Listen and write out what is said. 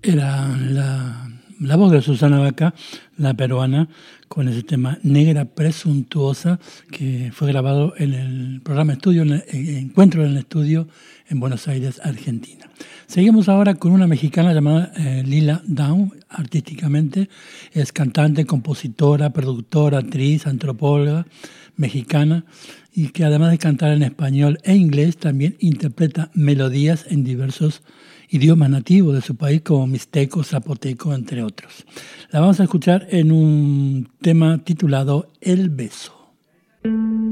Era la voz de Susana Baca, la peruana, con ese tema Negra Presuntuosa, que fue grabado en el programa Estudio, en el Encuentro en el Estudio en Buenos Aires, Argentina. Seguimos ahora con una mexicana llamada Lila Downs, artísticamente. Es cantante, compositora, productora, actriz, antropóloga mexicana, y que además de cantar en español e inglés, también interpreta melodías en diversos idiomas nativos de su país, como mixteco, zapoteco, entre otros. La vamos a escuchar en un tema titulado El Beso.